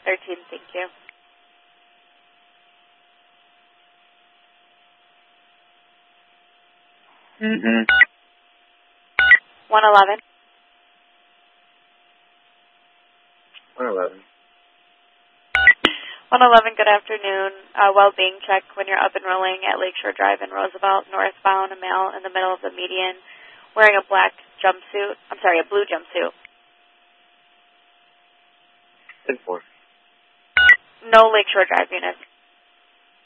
13, thank you. Mm-hmm. 111. 111. 111, good afternoon. Well-being check when you're up and rolling at Lakeshore Drive in Roosevelt, northbound, a male in the middle of the median wearing a blue jumpsuit. 10-4. No Lakeshore Drive units.